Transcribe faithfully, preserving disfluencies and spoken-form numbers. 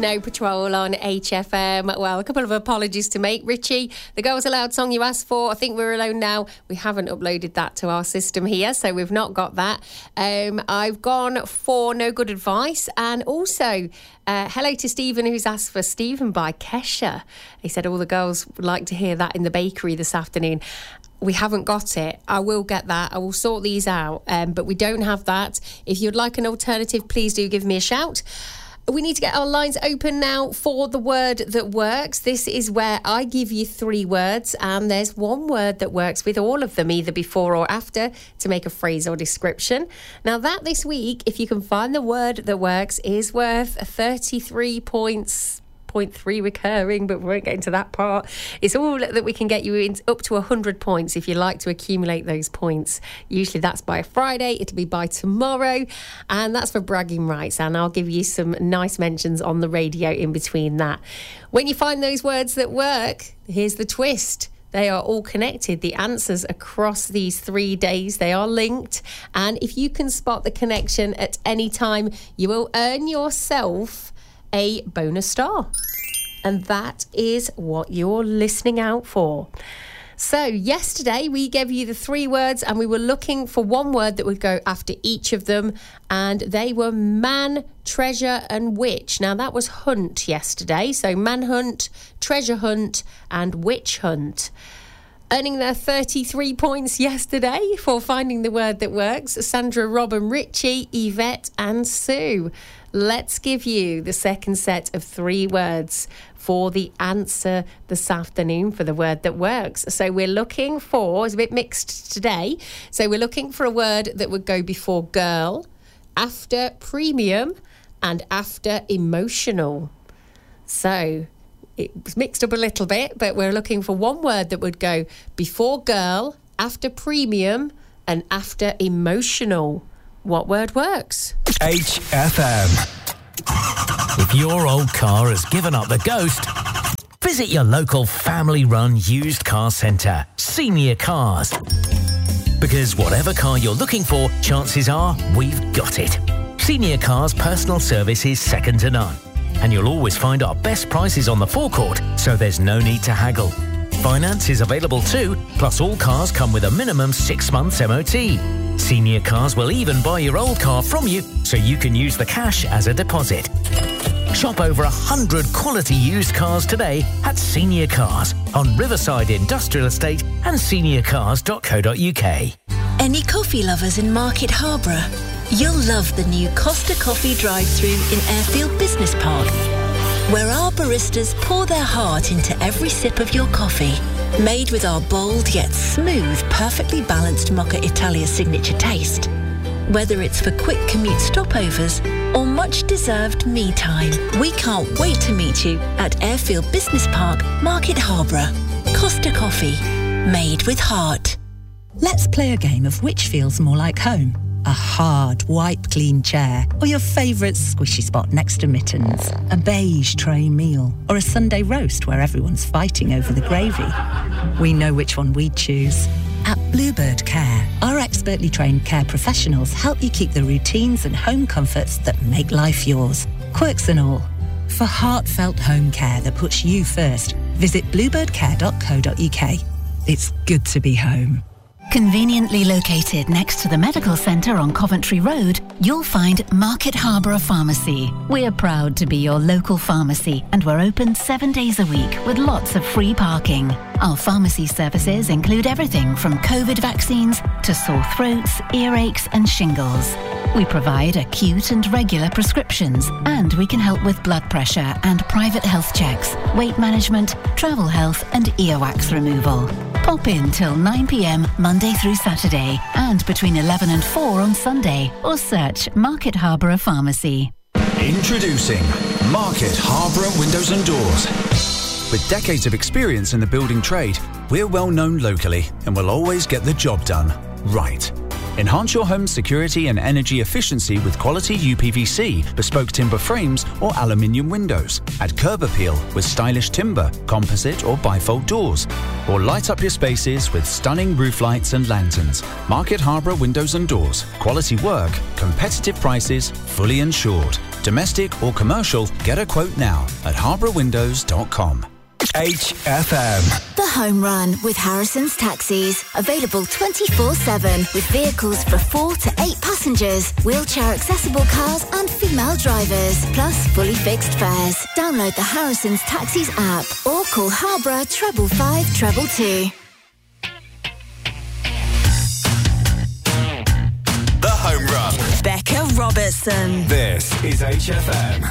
Snow Patrol on H F M. Well, a couple of apologies to make. Richie, the Girls Aloud song you asked for, I think We're Alone Now, we haven't uploaded that to our system here, so we've not got that. Um, I've gone for No Good Advice, and also uh, hello to Stephen, who's asked for Stephen by Kesha. He said all the girls would like to hear that in the bakery this afternoon. We haven't got it. I will get that. I will sort these out, um, but we don't have that. If you'd like an alternative, please do give me a shout. We need to get our lines open now for the word that works. This is where I give you three words, and there's one word that works with all of them, either before or after, to make a phrase or description. Now, that this week, if you can find the word that works, is worth thirty-three points. point three recurring, but we won't get into that part. It's all that we can get you in, up to one hundred points if you like to accumulate those points. Usually that's by Friday, it'll be by tomorrow, and that's for bragging rights, and I'll give you some nice mentions on the radio in between that. When you find those words that work, here's the twist. They are all connected. The answers across these three days, they are linked. And if you can spot the connection at any time, you will earn yourself a bonus star. And that is what you're listening out for. So yesterday we gave you the three words, and we were looking for one word that would go after each of them, and they were man, treasure and witch. Now that was hunt yesterday, so manhunt, treasure hunt and witch hunt. Earning their thirty-three points yesterday for finding the word that works, Sandra, Rob and Richie, Yvette and Sue. Let's give you the second set of three words for the answer this afternoon for the word that works. So we're looking for, it's a bit mixed today, so we're looking for a word that would go before girl, after premium and after emotional. So it's mixed up a little bit, but we're looking for one word that would go before girl, after premium and after emotional. What word works? H F M. If your old car has given up the ghost, visit your local family-run used car centre, Senior Cars. Because whatever car you're looking for, chances are we've got it. Senior Cars' personal service is second to none. And you'll always find our best prices on the forecourt, so there's no need to haggle. Finance is available too, plus all cars come with a minimum six months M O T. Senior Cars will even buy your old car from you, so you can use the cash as a deposit. Shop over one hundred quality used cars today at Senior Cars on Riverside Industrial Estate and senior cars dot co dot uk. Any coffee lovers in Market Harborough? You'll love the new Costa Coffee drive-thru in Airfield Business Park, where our baristas pour their heart into every sip of your coffee. Made with our bold yet smooth, perfectly balanced Mocha Italia signature taste. Whether it's for quick commute stopovers or much-deserved me time, we can't wait to meet you at Airfield Business Park, Market Harborough. Costa Coffee, made with heart. Let's play a game of which feels more like home. A hard, wipe-clean chair, or your favourite squishy spot next to mittens. A beige tray meal, or a Sunday roast where everyone's fighting over the gravy. We know which one we'd choose. At Bluebird Care, our expertly trained care professionals help you keep the routines and home comforts that make life yours. Quirks and all. For heartfelt home care that puts you first, visit bluebird care dot co dot uk. It's good to be home. Conveniently located next to the medical centre on Coventry Road, you'll find Market Harborough Pharmacy. We're proud to be your local pharmacy, and we're open seven days a week with lots of free parking. Our pharmacy services include everything from COVID vaccines to sore throats, earaches and shingles. We provide acute and regular prescriptions, and we can help with blood pressure and private health checks, weight management, travel health and earwax removal. Pop in till nine p m Monday through Saturday and between eleven and four on Sunday, or search Market Harborough Pharmacy. Introducing Market Harborough Windows and Doors. With decades of experience in the building trade, we're well known locally and will always get the job done right. Enhance your home's security and energy efficiency with quality U P V C, bespoke timber frames or aluminium windows. Add curb appeal with stylish timber, composite or bifold doors. Or light up your spaces with stunning roof lights and lanterns. Market Harborough Windows and Doors. Quality work, competitive prices, fully insured. Domestic or commercial, get a quote now at harborough windows dot com. H F M. The Home Run with Harrison's Taxis. Available twenty-four seven with vehicles for four to eight passengers, wheelchair accessible cars and female drivers, plus fully fixed fares. Download the Harrison's Taxis app or call Harborough treble five treble two. The Home Run. Becca Robertson. This is H F M.